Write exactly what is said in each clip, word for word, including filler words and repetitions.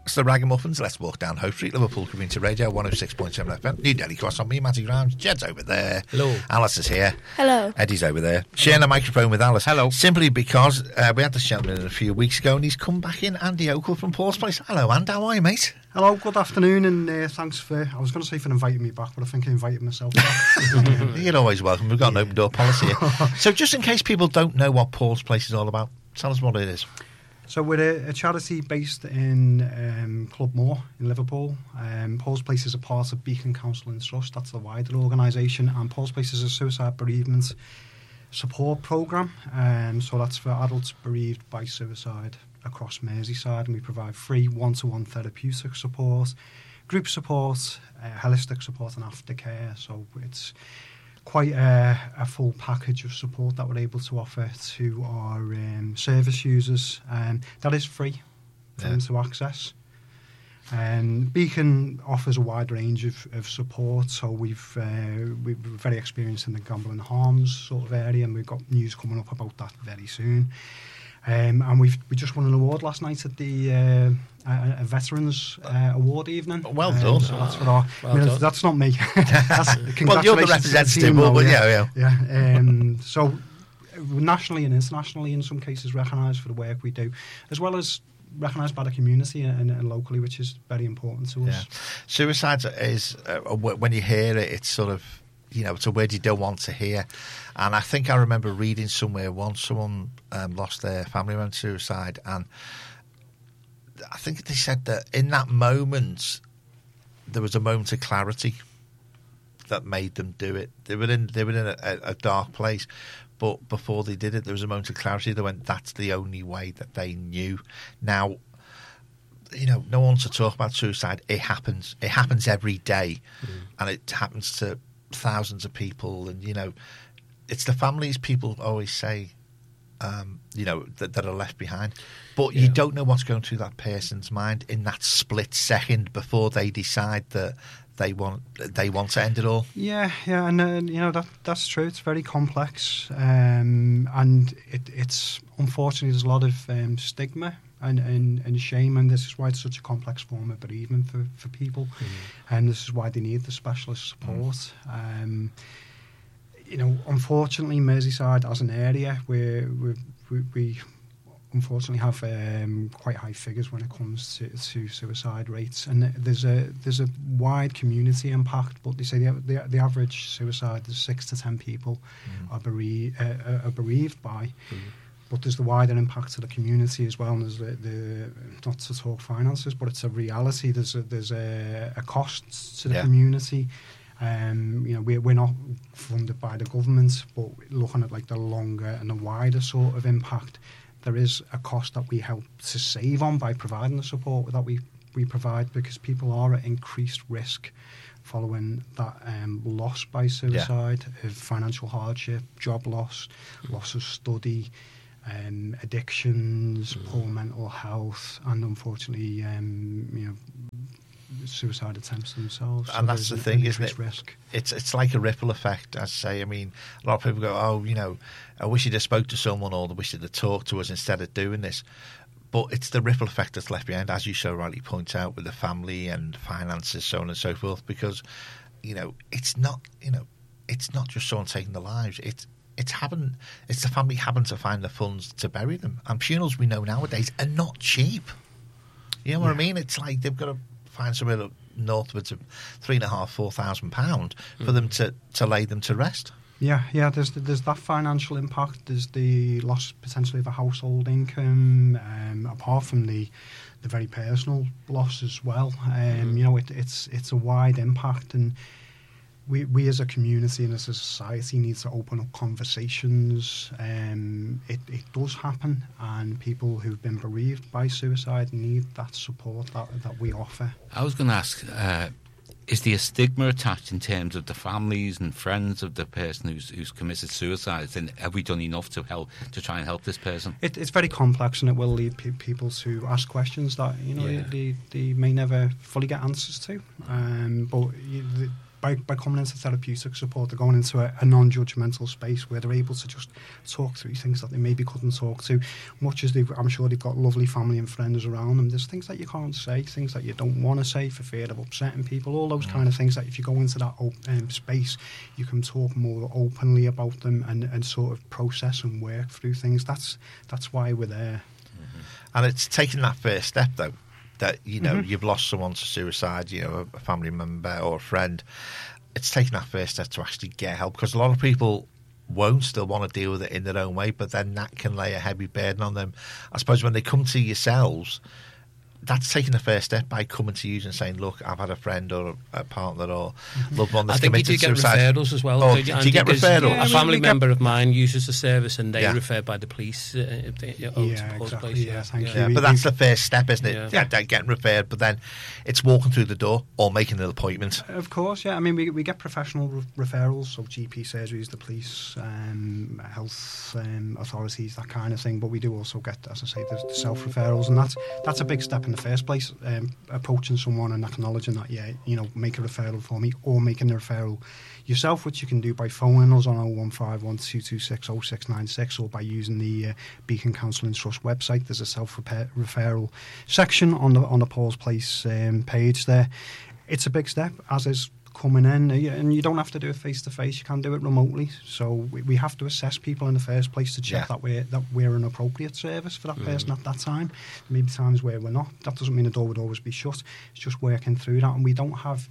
It's the Ragamuffins. Let's walk down Hope Street, Liverpool Community Radio, one oh six point seven F M. New Delhi Cross on me, Matty Grimes. Jed's over there. Hello. Alice is here. Hello. Eddie's over there. Sharing a microphone with Alice. Hello. Simply because uh, we had this gentleman a few weeks ago and he's come back in, Andy Oakle from Paul's Place. Hello, Andy. How are you, mate? Hello, good afternoon, and uh, thanks for, I was going to say for inviting me back, but I think I invited myself back. You're always welcome. We've got an open door policy here. So just in case people don't know what Paul's Place is all about, tell us what it is. So we're a, a charity based in um, Club Moor in Liverpool. Um, Paul's Place is a part of Beacon Council and Trust. That's the wider organisation. And Paul's Place is a suicide bereavement support programme. Um, so that's for adults bereaved by suicide across Merseyside. And we provide free one-to-one therapeutic support, group support, uh, holistic support and aftercare. So it's quite a, a full package of support that we're able to offer to our um, service users. Um, that is free for yeah. them to access. Um, Beacon offers a wide range of, of support, so we've uh, we're very experienced in the gambling harms sort of area, and we've got news coming up about that very soon. Um, and we've we just won an award last night at the uh, a, a Veterans uh, Award evening. Well um, done. So that's, what our, well I mean, done. That's not me. that's, well, you're the representative, but well, yeah, yeah. yeah. yeah um, so nationally and internationally, in some cases, recognised for the work we do, as well as recognised by the community and, and locally, which is very important to us. Yeah. Suicide is, uh, when you hear it, it's sort of, you know, it's a word you don't want to hear. And I think I remember reading somewhere once someone um, lost their family member to suicide, and I think they said that in that moment there was a moment of clarity that made them do it. They were in they were in a, a dark place, but before they did it, there was a moment of clarity. They went, that's the only way that they knew. Now, you know, no one wants to talk about suicide. It happens. It happens every day, mm. and it happens to thousands of people. And, you know, it's the families people always say, um, you know, that, that are left behind. But yeah. you don't know what's going through that person's mind in that split second before they decide that they want they want to end it all. Yeah, yeah, and uh, you know that that's true. It's very complex, um, and it, it's unfortunately there's a lot of um, stigma and, and, and shame, and this is why it's such a complex form of bereavement for, for people, mm-hmm. and this is why they need the specialist support. Mm. Um, you know, unfortunately, Merseyside as an area, where we, we, we unfortunately have um, quite high figures when it comes to, to suicide rates, and there's a there's a wide community impact. But they say the the, the average suicide is six to ten people mm. are, bereaved, uh, are bereaved by. Mm. But there's the wider impact to the community as well, and there's the, the not to talk finances, but it's a reality. There's a, there's a, a cost to the yeah. community. Um, you know, we're, we're not funded by the government, but looking at like the longer and the wider sort of impact, there is a cost that we help to save on by providing the support that we, we provide, because people are at increased risk following that um, loss by suicide, yeah. of financial hardship, job loss, loss of study, um, addictions, mm. poor mental health, and unfortunately, um, you know, suicide attempts themselves. And so that's the thing, isn't it? Risk. It's it's like a ripple effect, as I say. I mean, a lot of people go, oh, you know, I wish you'd have spoke to someone, or I wish you'd have talked to us instead of doing this. But it's the ripple effect that's left behind, as you so rightly point out, with the family and finances, so on and so forth, because, you know, it's not, you know, it's not just someone taking their lives. It's it's having, it's the family having to find the funds to bury them. And funerals, we know nowadays, are not cheap. You know what yeah. I mean? It's like they've got to find somewhere northwards of three and a half, four thousand pound for mm. them to, to lay them to rest. Yeah, yeah. There's there's that financial impact. There's the loss potentially of a household income. Um, apart from the the very personal loss as well. Um, mm. You know, it, it's it's a wide impact, and we we as a community and as a society need to open up conversations. Um, it it does happen, and people who've been bereaved by suicide need that support that that we offer. I was going to ask. Uh, Is there a stigma attached in terms of the families and friends of the person who's who's committed suicide? And have we done enough to help to try and help this person? It, it's very complex, and it will lead pe- people to ask questions that you know yeah. they, they may never fully get answers to. Um, but you, the, by, by coming into therapeutic support, they're going into a, a non-judgmental space where they're able to just talk through things that they maybe couldn't talk to. Much as they've, I'm sure they've got lovely family and friends around them, there's things that you can't say, things that you don't want to say for fear of upsetting people, all those mm. kind of things that if you go into that um, space, you can talk more openly about them and, and sort of process and work through things. That's that's why we're there. Mm-hmm. And it's taking that first step, though, that, you know, mm-hmm. you've lost someone to suicide, you know, a family member or a friend. It's taking that first step to actually get help, because a lot of people won't still want to deal with it in their own way, but then that can lay a heavy burden on them. I suppose when they come to yourselves, that's taking the first step by coming to you and saying, look, I've had a friend or a partner or mm-hmm. loved one that's I think committed you do get suicide. referrals as well. Oh, do you get referrals? Yeah, a family member of mine uses the service and they yeah. refer by the police. Uh, if they, uh, yeah, to exactly. place, yeah, thank yeah. you. But that's the first step, isn't it? Yeah. Yeah, yeah, getting referred, but then it's walking through the door or making an appointment. Of course, yeah. I mean, we we get professional re- referrals, so G P surgeries, the police, um, health um, authorities, that kind of thing. But we do also get, as I say, the, the self-referrals, and that's that's a big step in the first place. Um, approaching someone and acknowledging that, yeah, you know, make a referral for me, or making the referral yourself, which you can do by phoning us on oh one five one, two two six, oh six nine six, or by using the uh, Beacon Counselling Trust website. There's a self-referral section on the on the Paul's Place um, page there. It's a big step, as is coming in, and you don't have to do it face to face. You can do it remotely. So we, we have to assess people in the first place to check yeah. that we're that we're an appropriate service for that mm. person at that time. Maybe times where we're not. That doesn't mean the door would always be shut. It's just working through that, and we don't have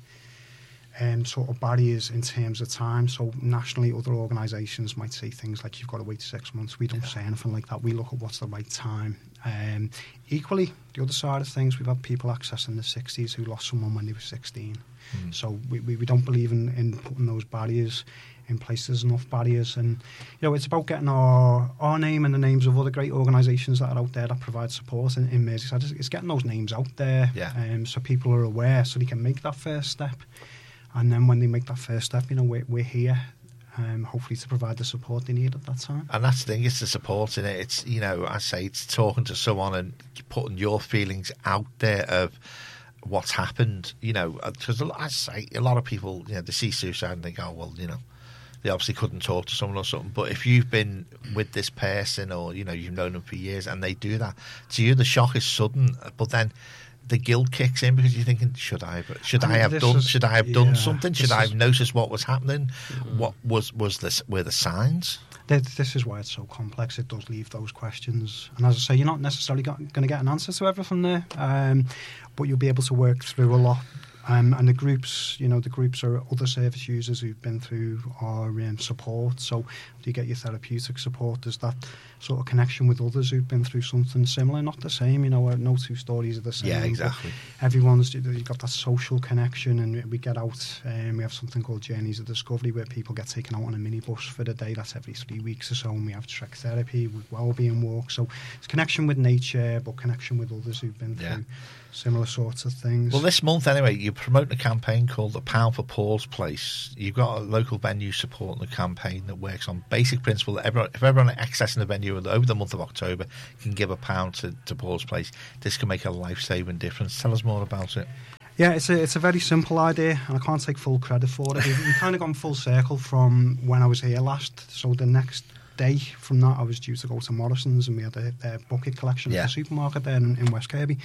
um, sort of barriers in terms of time. So nationally, other organisations might say things like you've got to wait six months. We don't yeah. say anything like that. We look at what's the right time. Um, equally, the other side of things, we've had people accessing the sixties who lost someone when they were sixteen. Mm. So we, we, we don't believe in, in putting those barriers in place. There's enough barriers, and you know, it's about getting our our name and the names of other great organisations that are out there that provide support in, in Merseyside. It's, it's getting those names out there, yeah. um, so people are aware, so they can make that first step. And then when they make that first step, you know, we're, we're here. Um, hopefully to provide the support they need at that time. And that's the thing, it's the support in it. It's, you know, I say it's talking to someone and putting your feelings out there of what's happened, you know, because I say a lot of people, you know, they see suicide and they go, well, you know, they obviously couldn't talk to someone or something. But if you've been with this person or, you know, you've known them for years and they do that, to you the shock is sudden, but then the guilt kicks in because you're thinking, should I have, should I, I have done, is, should I have yeah, done something? Should I have is, noticed what was happening? Mm-hmm. What was was this? Were the signs? This is why it's so complex. It does leave those questions, and as I say, you're not necessarily going to get an answer to everything there, um, but you'll be able to work through a lot. Um, and the groups, you know, the groups are other service users who've been through our um, support. So you get your therapeutic support. There's that sort of connection with others who've been through something similar, not the same. You know, no two stories are the same. Yeah, exactly. Everyone's, you've got that social connection, and we get out. Um, we have something called Journeys of Discovery, where people get taken out on a minibus for the day. That's every three weeks or so. And we have trek therapy with wellbeing walks. So it's connection with nature, but connection with others who've been through. Yeah. Similar sorts of things. Well, this month anyway, you're promoting a campaign called the Pound for Paul's Place. You've got a local venue supporting the campaign that works on basic principle that everyone, if everyone accessing the venue over the month of October can give a pound to, to Paul's Place, this can make a life-saving difference. Tell us more about it. Yeah, it's a it's a very simple idea, and I can't take full credit for it. We've, we've kind of gone full circle from when I was here last. So the next day from that, I was due to go to Morrison's, and we had a, a bucket collection yeah. at the supermarket there in, in West Kirby.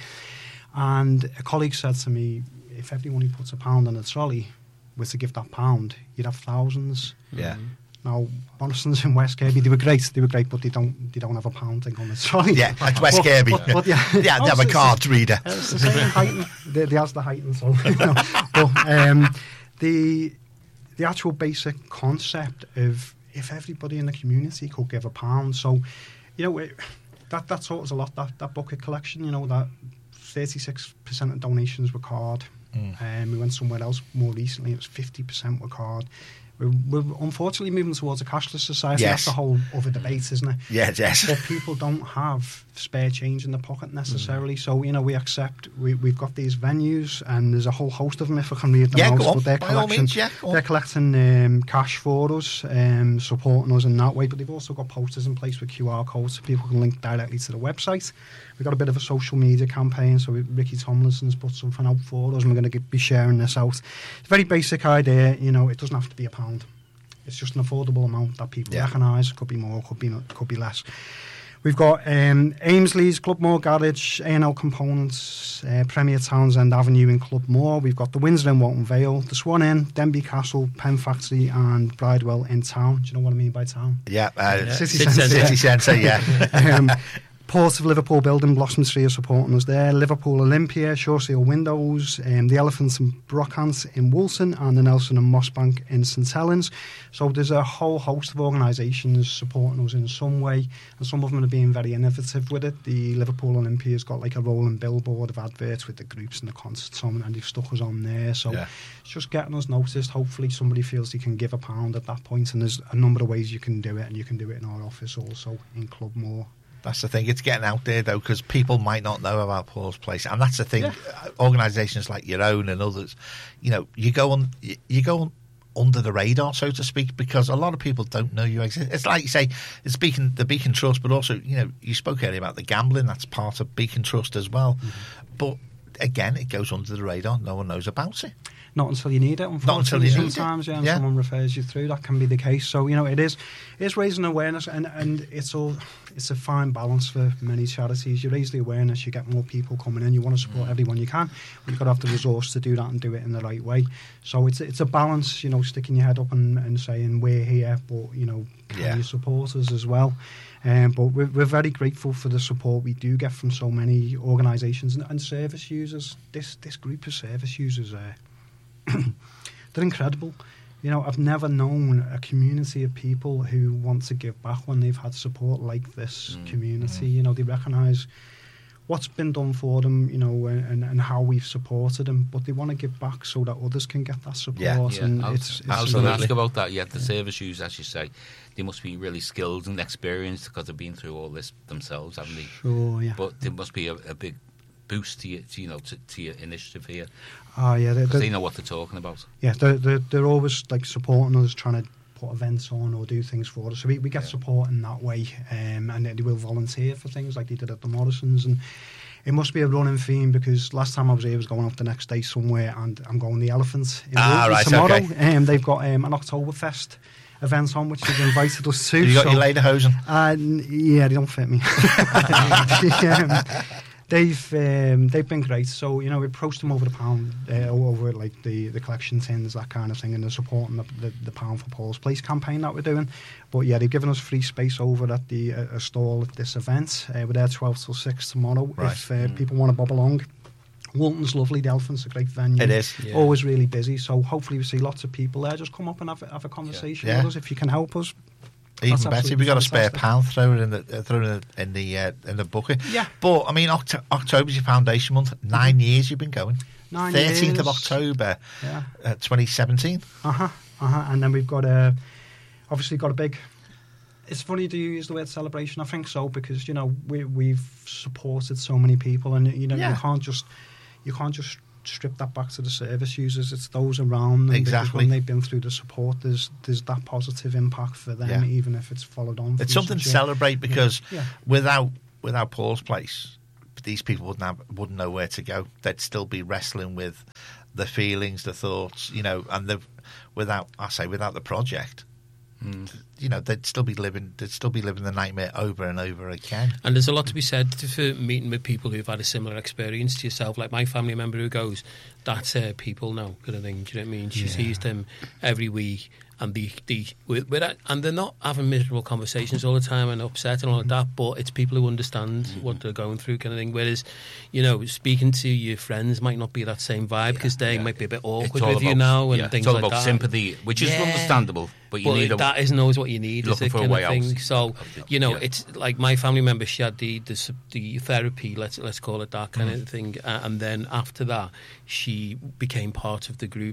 And a colleague said to me, if everyone who puts a pound in a trolley was to give that pound, you'd have thousands. Yeah. Mm-hmm. Now, Morrison's in West Kirby, they were great, they were great, but they don't they don't have a pound thing on the trolley. Yeah, at West Kirby. But, but, yeah, yeah, they have a card reader. It's the same height. They, they has the height and so. You know. But um, the the actual basic concept of if everybody in the community could give a pound, so you know it, that that taught us a lot. That that bucket collection, you know, that thirty-six percent of donations were card. Mm. Um, we went somewhere else more recently. It was fifty percent were card. We're, we're unfortunately moving towards a cashless society. Yes. That's a whole other debate, isn't it? Yeah, yes. But people don't have spare change in the pocket necessarily. Mm. So, you know, we accept, we, we've got these venues, and there's a whole host of them, if I can read them yeah, out. Go on. But they're By collecting, all means, yeah, they're collecting um, cash for us, um, supporting us in that way. But they've also got posters in place with Q R codes so people can link directly to the website. We've got a bit of a social media campaign, so Ricky Tomlinson's put something out for us, and we're going to be sharing this out. It's a very basic idea, you know, it doesn't have to be a pound. It's just an affordable amount that people yeah. recognise. It could be more, could be could be less. We've got um, Aimsley's, Clubmore Garage, A and L Components, uh, Premier Townsend Avenue in Clubmore. We've got the Windsor in Walton Vale, the Swan Inn, Denby Castle, Pen Factory, and Bridewell in town. Do you know what I mean by town? Yeah, uh, yeah. City, City Centre. City Centre, yeah. um, Port of Liverpool building, Blossom Tree are supporting us there. Liverpool Olympia, Shoreseal Windows, um, the Elephants and Brockhants in Woolton, and the Nelson and Mossbank in St Helens. So there's a whole host of organisations supporting us in some way, and some of them are being very innovative with it. The Liverpool Olympia's got like a rolling billboard of adverts with the groups and the concerts on, and they've stuck us on there. So yeah. it's just getting us noticed. Hopefully somebody feels they can give a pound at that point, and there's a number of ways you can do it, and you can do it in our office also in Clubmore. That's the thing. It's getting out there, though, because people might not know about Paul's Place, and that's the thing. Yeah. Organisations like your own and others, you know, you go on, you go on under the radar, so to speak, because a lot of people don't know you exist. It's like you say, it's Beacon, the Beacon Trust, but also, you know, you spoke earlier about the gambling. That's part of Beacon Trust as well. Mm-hmm. But again, it goes under the radar. No one knows about it. Not until you need it, unfortunately. Not until you need Sometimes, it. yeah, and yeah. someone refers you through. That can be the case. So, you know, it is it is raising awareness, and, and it's all it's a fine balance for many charities. You raise the awareness, you get more people coming in, you want to support mm. everyone you can, but you've got to have the resource to do that and do it in the right way. So it's it's a balance, you know, sticking your head up and, and saying, we're here, but, you know, can yeah. you support us as well? Um, but we're, we're very grateful for the support we do get from so many organisations and, and service users. This this group of service users are... they're incredible. You know, I've never known a community of people who want to give back when they've had support like this mm. community. Mm. You know, they recognise what's been done for them, you know, and, and how we've supported them, but they want to give back so that others can get that support. Yeah, yeah. And I was, it's, it's I was going to ask about that. Yeah, the yeah. service users, as you say, they must be really skilled and experienced because they've been through all this themselves, haven't they? Sure, yeah. But there must be a, a big boost to your, to, you know, to, to your initiative here. Oh, yeah. Because they know what they're talking about. Yeah, they're, they're, they're always like supporting us, trying to put events on or do things for us. So we, we get yeah. support in that way, um, and they will volunteer for things like they did at the Morrisons. And it must be a running theme because last time I was here, I was going off the next day somewhere, and I'm going the Elephants in ah, right, tomorrow. Okay. Um, they've got um, an Oktoberfest event on, which they've invited us to. You got so, your lederhosen? Uh, yeah, they don't fit me. um, They've um, they've been great. So, you know, we approached them over the pound, uh, over like the, the collection tins, that kind of thing, and they're supporting the, the, the Pound for Paul's Place campaign that we're doing. But yeah, they've given us free space over at the uh, a stall at this event. Uh, we're there twelve till six tomorrow. Right. If uh, mm. people want to bob along. Woolton's lovely. The Elephant's a great venue. It is. Yeah. Always really busy. So hopefully we see lots of people there. Just come up and have, have a conversation yeah. with us if you can help us. Even That's better, if we got a spare fantastic. pound, throw it in the uh, throw it in the in the, uh, in the bucket. Yeah. But I mean, Oct- October's your foundation month. Nine mm-hmm. years you've been going. Nine Thirteenth years. of October, yeah, uh, twenty seventeen. Uh huh. Uh huh. And then we've got a obviously got a big. It's funny to use the word celebration. I think so because you know we we've supported so many people, and you know Yeah. you can't just you can't just strip that back to the service users. It's those around them. Exactly. Because when they've been through the support, there's there's that positive impact for them, Yeah. even if it's followed on. It's from something to such a- celebrate because Yeah. without without Paul's Place, these people wouldn't have, wouldn't know where to go. They'd still be wrestling with the feelings, the thoughts, you know, and the without I say without the project. Mm. You know, they'd still be living. They'd still be living the nightmare over and over again. And there's a lot to be said for meeting with people who've had a similar experience to yourself. Like my family member who goes, that's uh, people now, kind of thing. Do you know what I mean? She yeah. sees them every week, and the the we're, we're, and they're not having miserable conversations all the time and upset and all of that. But it's people who understand mm-hmm. what they're going through, kind of thing. Whereas, you know, speaking to your friends might not be that same vibe because yeah, they yeah. might be a bit awkward with about, you now and yeah, things it's all like about that. sympathy, which is yeah. understandable. But, you but need a, that isn't always what you need. Is looking it, for a kind way of thing? out. So you know, yeah. it's like my family member. She had the the, the therapy. Let's let's call it that kind mm. of thing. Uh, and then after that, she became part of the group.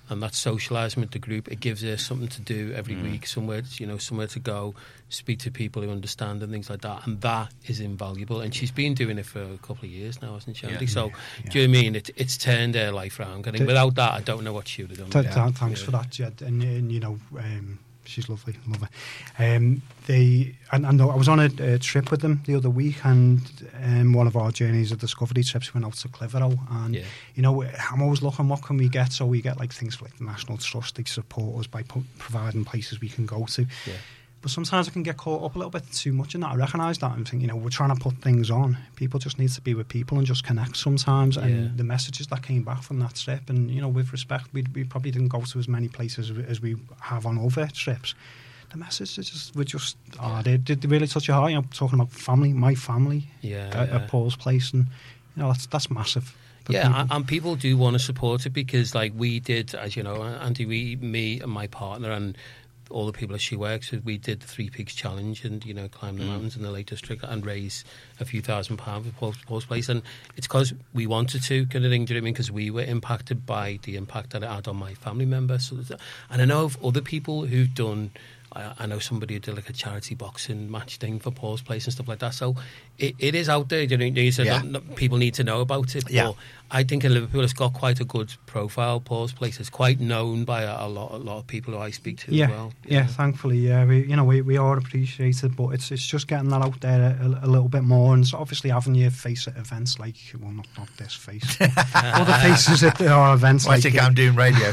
and that socialising with the group, it gives her something to do every Mm. week, somewhere, you know, somewhere to go, speak to people who understand and things like that, and that is invaluable. And she's been doing it for a couple of years now, hasn't she? Yeah. Andy? So, Yeah. do you know what I mean? It, it's turned her life around. I think The- without that, I don't know what she would have done. Th- Yeah. th- thanks Yeah. for that, Jed. And, and you know, um, she's lovely, love her. Um, they, and, and I was on a, a trip with them the other week, and um, one of our journeys of discovery trips went out to Clitheroe, and Yeah. you know, I'm always looking what can we get. So we get like things like the National Trust, they support us by po- providing places we can go to. Yeah. But sometimes I can get caught up a little bit too much in that. I recognise that and think, you know, we're trying to put things on. People just need to be with people and just connect sometimes. Yeah. And the messages that came back from that trip, and, you know, with respect, we, we probably didn't go to as many places as we, as we have on other trips. The messages just were just, oh, they, they really touch your heart. You know, talking about family, my family Yeah, at, yeah. at Paul's Place. And, you know, that's, that's massive. for Yeah, people. and, and people do want to support it because, like we did, as you know, Andy, we, me and my partner and all the people that she works with, we did the Three Peaks Challenge and, you know, climb the Mm. mountains in the Lake District and raise a few thousand pounds for Paul's, Paul's Place. And it's because we wanted to, kind of thing, do you know what I mean? Because we were impacted by the impact that it had on my family members. So, and I know of other people who've done, I, I know somebody who did like a charity boxing match thing for Paul's Place and stuff like that. So it, it is out there. You know, you said Yeah. not, not, people need to know about it. Yeah. But I think in Liverpool it's got quite a good profile. Paul's Place is quite known by a, a lot, a lot of people who I speak to Yeah, as well. yeah, thankfully, yeah, we, you know, we, we are appreciated, but it's it's just getting that out there a, a little bit more, and it's obviously having your face at events like, well, not not this face, other faces at our events Why like, think uh, I'm doing radio?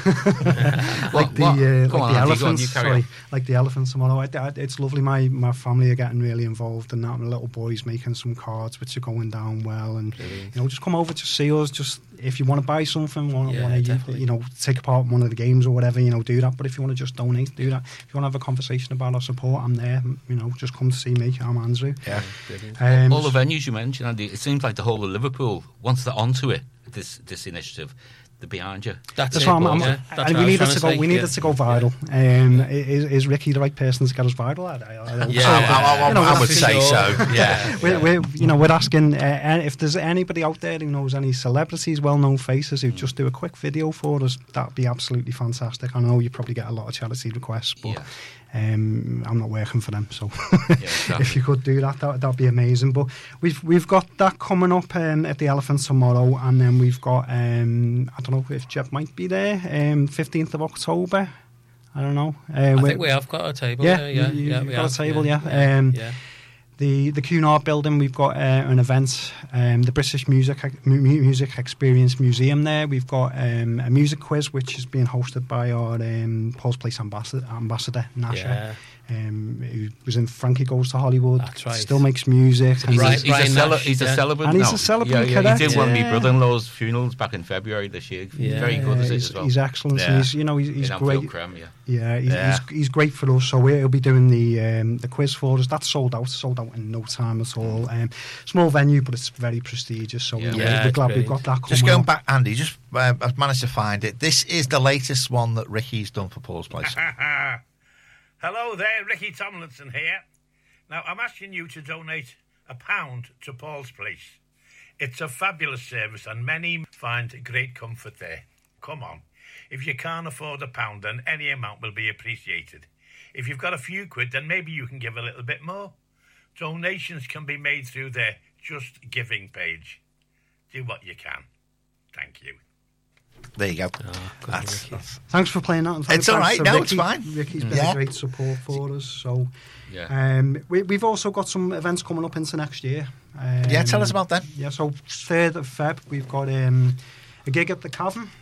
like What- the what? uh, Go like on, the Andy, go on, elephants, you carry sorry, on. like the elephants tomorrow. I, I, it's lovely. My my family are getting really involved in that. My little boy's making some cards which are going down well, and Brilliant. you know, just come over to see us. Just if you want to buy something, want, Yeah, want to definitely. you know take part in one of the games or whatever, you know, do that. But if you want to just donate, do that. If you want to have a conversation about our support, I'm there. You know, just come to see me. I'm Andrew. Yeah. Brilliant. Um, All the venues you mentioned, Andy, it seems like the whole of Liverpool, once they're onto it, this this initiative, they're behind you. That's, That's it, what I'm, Paul, I'm, yeah. That's and what we I was need it trying to go. say, We need yeah. it to go viral. Um, is, is Ricky the right person to get us viral? I, I, I don't Yeah, know. I, I, I, You know, I would for say sure. so. Yeah. We're, we're, you know, we're asking uh, if there's anybody out there who knows any celebrities, well-known faces who just do a quick video for us. That'd be absolutely fantastic. I know you probably get a lot of charity requests, but Yeah. um, I'm not working for them, so exactly. if you could do that, that that'd be amazing. But we've we've got that coming up um, at the Elephant tomorrow, and then we've got um, I don't know if Jeff might be there. Um, fifteenth of October. I don't know. Uh, I we're- think we have got a table Yeah, there. Yeah, you- yeah, you've we got a have, table, yeah. yeah. Um, yeah. The the Cunard building, we've got uh, an event, um, the British Music Mu- Music Experience Museum there. We've got um, a music quiz which is being hosted by our um, Paul's Place ambassador, ambassador Nasha, Yeah. um, who was in Frankie Goes to Hollywood. That's right. Still makes music. and He's, Right, a, he's, Ryan a, cele- Nash, he's a yeah. celebrant And he's now. a celebrant, Yeah, yeah, correct, he did one of yeah. my brother-in-law's funerals back in February this year. Yeah. Very good Uh, as it he's, as well. he's excellent. Yeah. And he's, you know, he's, he's in Anfield great. Creme, yeah. Yeah, he's, Yeah. He's, he's great for us. So we'll be doing the um, the quiz for us. That's sold out, sold out in no time at all. Um, small venue, but it's very prestigious. So Yeah. we're, Yeah, we're it's glad we've brilliant. got that coming Just going up. back, Andy, just uh, I've managed to find it. This is the latest one that Ricky's done for Paul's Place. Hello there, Ricky Tomlinson here. Now, I'm asking you to donate a pound to Paul's Place. It's a fabulous service and many find great comfort there. Come on. If you can't afford a pound, then any amount will be appreciated. If you've got a few quid, then maybe you can give a little bit more. Donations can be made through their Just Giving page. Do what you can. Thank you. There you go. Oh, good That's, Ricky. that's- Thanks for playing that. And thanks, It's all thanks right. to No, Ricky. it's fine. Ricky's been Yeah. a great support for us. So Yeah. um, we, we've also got some events coming up into next year. Um, yeah, tell us about that. Yeah, so third of Feb, we've got um, a gig at the Cavern.